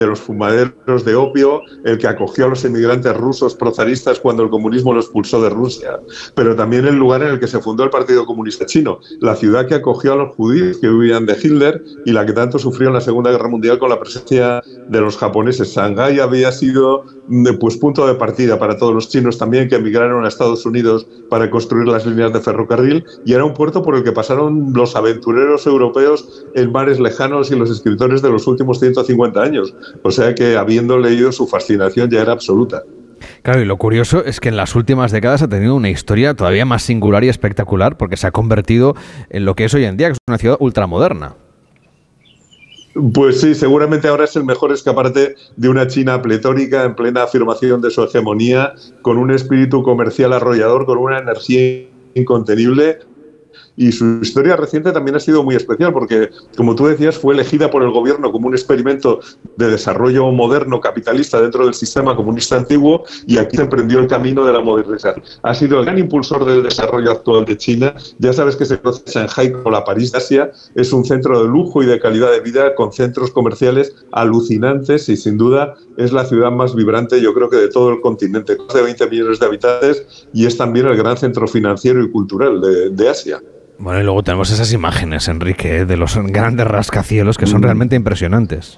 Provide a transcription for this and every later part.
de los fumaderos de opio, el que acogió a los emigrantes rusos prozaristas cuando el comunismo los expulsó de Rusia, pero también el lugar en el que se fundó el Partido Comunista Chino, la ciudad que acogió a los judíos que huían de Hitler y la que tanto sufrió en la Segunda Guerra Mundial con la presencia de los japoneses. Shanghái había sido pues punto de partida para todos los chinos también que emigraron a Estados Unidos para construir las líneas de ferrocarril, y era un puerto por el que pasaron los aventureros europeos en mares lejanos y los escritores de los últimos 150 años. O sea que, habiendo leído, su fascinación ya era absoluta. Claro, y lo curioso es que en las últimas décadas ha tenido una historia todavía más singular y espectacular, porque se ha convertido en lo que es hoy en día, que es una ciudad ultramoderna. Pues sí, seguramente ahora es el mejor escaparate de una China pletórica en plena afirmación de su hegemonía, con un espíritu comercial arrollador, con una energía incontenible. Y su historia reciente también ha sido muy especial porque, como tú decías, fue elegida por el gobierno como un experimento de desarrollo moderno capitalista dentro del sistema comunista antiguo, y aquí se emprendió el camino de la modernización. Ha sido el gran impulsor del desarrollo actual de China. Ya sabes que se conoce Shanghái como la París de Asia. Es un centro de lujo y de calidad de vida con centros comerciales alucinantes y, sin duda, es la ciudad más vibrante, yo creo que de todo el continente. Más de 20 millones de habitantes, y es también el gran centro financiero y cultural de Asia. Bueno, y luego tenemos esas imágenes, Enrique, de los grandes rascacielos que son realmente impresionantes.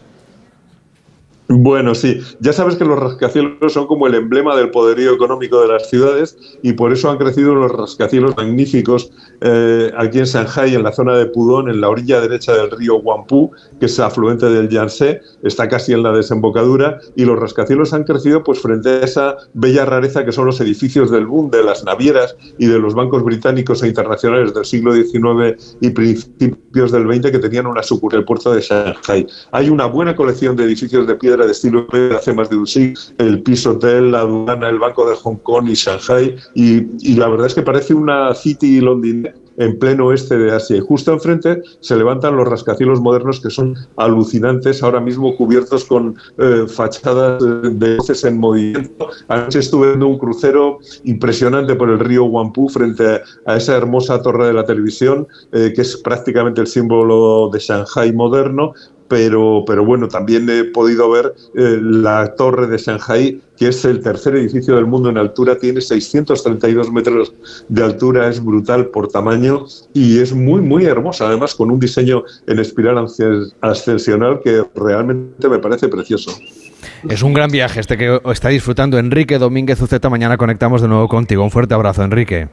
Bueno, sí. Ya sabes que los rascacielos son como el emblema del poderío económico de las ciudades, y por eso han crecido los rascacielos magníficos aquí en Shanghái, en la zona de Pudong, en la orilla derecha del río Huangpu, que es afluente del Yangtze, está casi en la desembocadura, y los rascacielos han crecido pues frente a esa bella rareza que son los edificios del boom de las navieras y de los bancos británicos e internacionales del siglo XIX y principios del XX, que tenían una sucursal en el puerto de Shanghái. Hay una buena colección de edificios de piedra de estilo de hace más de un siglo, el Peace Hotel, la aduana, el Banco de Hong Kong y Shanghái, y la verdad es que parece una city londinense en pleno oeste de Asia. Y justo enfrente se levantan los rascacielos modernos, que son alucinantes, ahora mismo cubiertos con fachadas de luces en movimiento. Anoche estuve viendo un crucero impresionante por el río Huangpu frente a esa hermosa torre de la televisión, que es prácticamente el símbolo de Shanghái moderno. Pero bueno, también he podido ver la torre de Shanghái, que es el tercer edificio del mundo en altura, tiene 632 metros de altura, es brutal por tamaño y es muy, muy hermosa, además con un diseño en espiral ascensional que realmente me parece precioso. Es un gran viaje este que está disfrutando Enrique Domínguez Uceta. Mañana conectamos de nuevo contigo. Un fuerte abrazo, Enrique.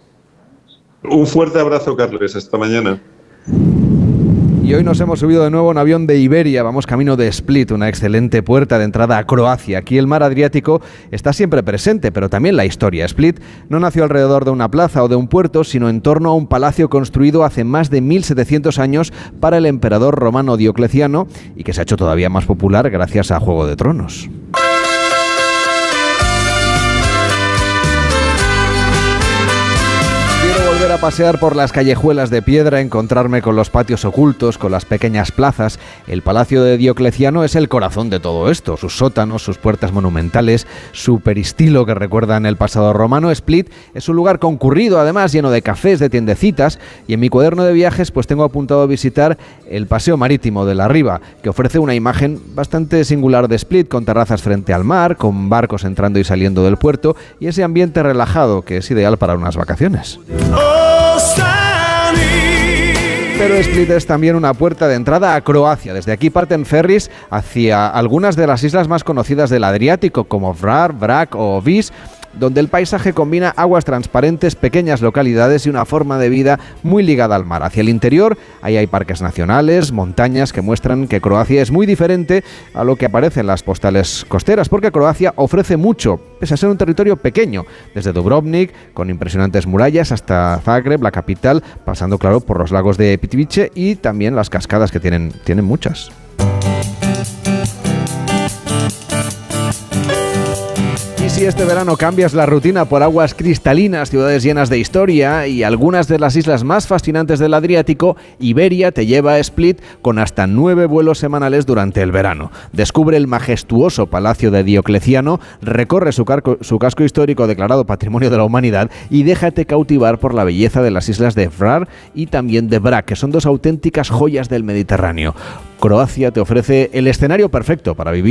Un fuerte abrazo, Carles. Hasta mañana. Y hoy nos hemos subido de nuevo a un avión de Iberia. Vamos camino de Split, una excelente puerta de entrada a Croacia. Aquí el mar Adriático está siempre presente, pero también la historia. Split no nació alrededor de una plaza o de un puerto, sino en torno a un palacio construido hace más de 1700 años para el emperador romano Diocleciano, y que se ha hecho todavía más popular gracias a Juego de Tronos. A pasear por las callejuelas de piedra, encontrarme con los patios ocultos, con las pequeñas plazas. El Palacio de Diocleciano es el corazón de todo esto, sus sótanos, sus puertas monumentales, su peristilo que recuerdan el pasado romano. Split es un lugar concurrido, además lleno de cafés, de tiendecitas, y en mi cuaderno de viajes pues tengo apuntado a visitar el paseo marítimo de la Riva, que ofrece una imagen bastante singular de Split, con terrazas frente al mar, con barcos entrando y saliendo del puerto, y ese ambiente relajado que es ideal para unas vacaciones. Pero Split es también una puerta de entrada a Croacia. Desde aquí parten ferries hacia algunas de las islas más conocidas del Adriático, como Hvar, Brač o Vis, donde el paisaje combina aguas transparentes, pequeñas localidades y una forma de vida muy ligada al mar. Hacia el interior, ahí hay parques nacionales, montañas que muestran que Croacia es muy diferente a lo que aparece en las postales costeras, porque Croacia ofrece mucho, pese a ser un territorio pequeño, desde Dubrovnik, con impresionantes murallas, hasta Zagreb, la capital, pasando, claro, por los lagos de Plitvice y también las cascadas, que tienen muchas. Si este verano cambias la rutina por aguas cristalinas, ciudades llenas de historia y algunas de las islas más fascinantes del Adriático, Iberia te lleva a Split con hasta 9 vuelos semanales durante el verano. Descubre el majestuoso Palacio de Diocleciano, recorre su casco histórico declarado Patrimonio de la Humanidad y déjate cautivar por la belleza de las islas de Hvar y también de Brač, que son dos auténticas joyas del Mediterráneo. Croacia te ofrece el escenario perfecto para vivir